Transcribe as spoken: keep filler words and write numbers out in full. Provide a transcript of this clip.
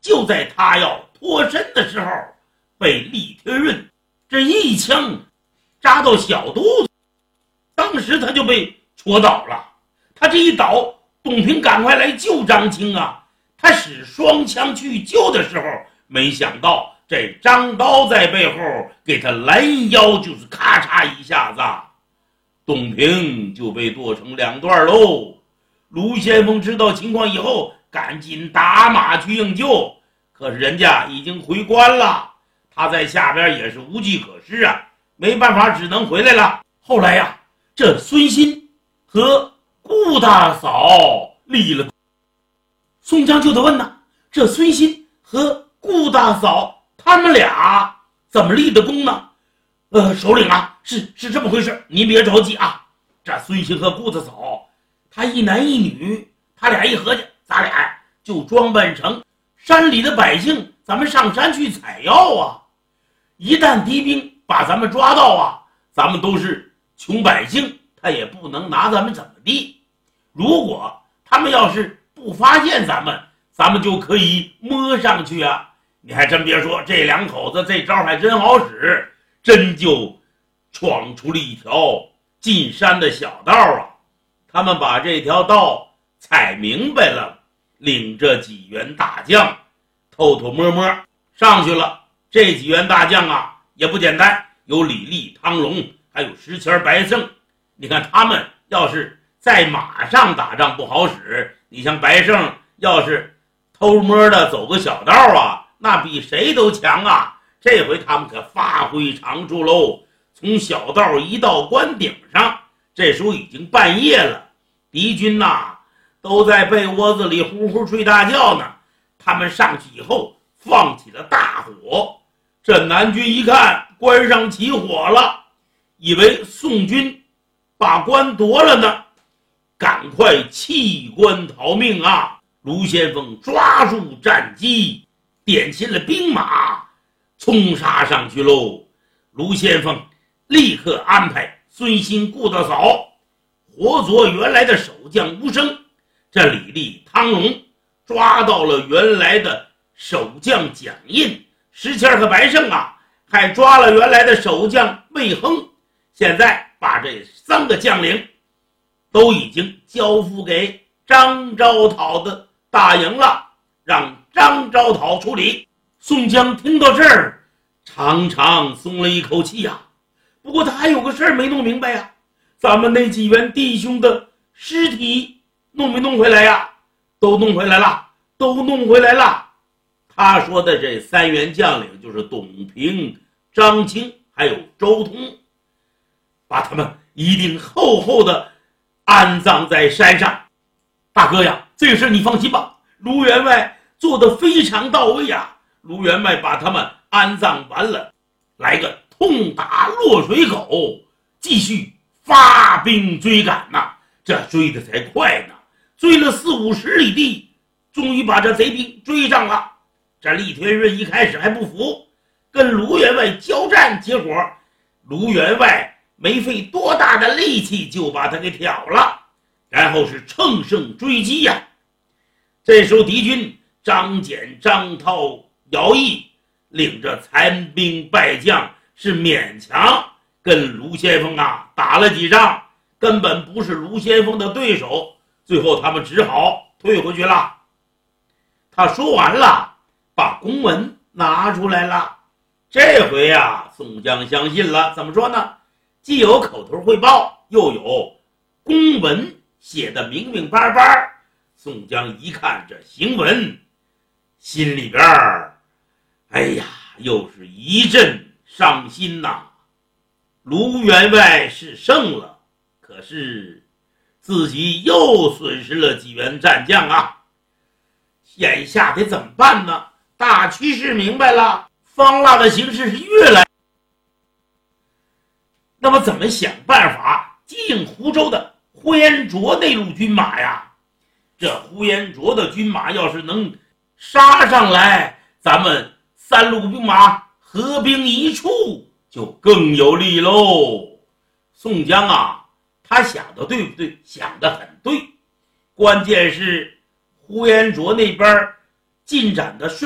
就在他要脱身的时候，被李天润这一枪扎到小肚子，当时他就被戳倒了。他这一倒，董平赶快来救张青啊！他使双枪去救的时候，没想到这张刀在背后给他拦腰，就是咔嚓一下子，董平就被剁成两段喽。卢先锋知道情况以后，赶紧打马去应救，可是人家已经回关了，他在下边也是无计可施啊，没办法，只能回来了。后来呀，这孙新和顾大嫂立了。宋江就得问呐，这孙新和顾大嫂他们俩怎么立的功呢？呃，首领啊，是是这么回事，您别着急啊。这孙新和顾大嫂，他一男一女，他俩一合计，咱俩就装扮成山里的百姓，咱们上山去采药啊。一旦敌兵把咱们抓到啊，咱们都是穷百姓，他也不能拿咱们怎么地。如果他们要是不发现咱们，咱们就可以摸上去啊。你还真别说，这两口子这招还真好使，真就闯出了一条进山的小道啊。他们把这条道踩明白了，领着几员大将偷偷摸摸上去了。这几员大将啊也不简单，有李立、汤龙，还有石谦、白胜。你看他们要是在马上打仗不好使，你像白胜要是偷摸的走个小道啊，那比谁都强啊。这回他们可发挥长处喽，从小道一到关顶上，这时候已经半夜了，敌军呐、啊、都在被窝子里呼呼睡大觉呢。他们上去以后放起了大火，这南军一看关上起火了，以为宋军把关夺了呢，赶快弃关逃命啊！卢先锋抓住战机，点起了兵马，冲杀上去喽。卢先锋立刻安排孙新、顾大嫂活捉原来的守将吴生，这李立、汤龙抓到了原来的守将蒋印，石谦和白胜啊，还抓了原来的守将魏亨。现在把这三个将领都已经交付给张昭讨的大营了，让张昭讨处理。宋江听到这儿，长长松了一口气呀、啊。不过他还有个事儿没弄明白呀、啊，咱们那几员弟兄的尸体弄没弄回来呀？都弄回来了，都弄回来了。他说的这三员将领就是董平、张青还有周通，把他们一定厚厚的安葬在山上。大哥呀，这个事你放心吧，卢员外做得非常到位啊。卢员外把他们安葬完了，来个痛打落水狗，继续发兵追赶呐、啊。这追得才快呢，追了四五十里地，终于把这贼兵追上了。这李天润一开始还不服，跟卢员外交战，结果卢员外没费多大的力气就把他给挑了，然后是乘胜追击呀、啊。这时候敌军张简、张涛、姚毅领着残兵败将，是勉强跟卢先锋啊打了几仗，根本不是卢先锋的对手，最后他们只好退回去了。他说完了，把公文拿出来了。这回啊，宋江相信了，怎么说呢？既有口头汇报，又有公文写得明明白白。宋江一看这行文，心里边哎呀，又是一阵伤心呐。卢员外是胜了，可是自己又损失了几员战将啊。眼下得怎么办呢？大趋势明白了，方腊的形势是越来，那么怎么想办法接应湖州的呼延灼那路军马呀？这呼延灼的军马要是能杀上来，咱们三路兵马合兵一处就更有利喽。宋江啊，他想的对不对？想的很对，关键是呼延灼那边进展的顺